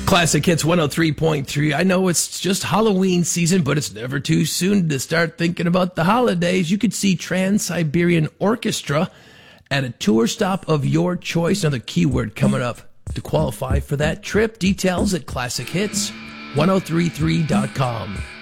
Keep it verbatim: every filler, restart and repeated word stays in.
Classic Hits one oh three point three. I know it's just Halloween season, but it's never too soon to start thinking about the holidays. You could see Trans-Siberian Orchestra at a tour stop of your choice. Another keyword coming up to qualify for that trip. Details at classic hits ten thirty-three dot com.